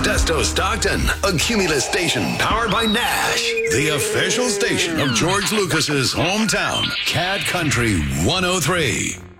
Modesto Stockton, a Cumulus station powered by Nash, the official station of George Lucas's hometown, Cat Country 103.